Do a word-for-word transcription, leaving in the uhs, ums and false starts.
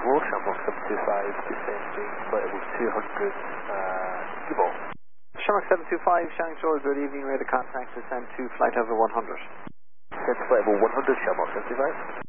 Bravo, Shamrock seven two five, descending flight level two hundred, uh, Evo. Shamrock seven two five, Shangzhou, good evening, radar contact, descend to flight level one hundred. Descend to flight level one hundred, Shamrock seven two five.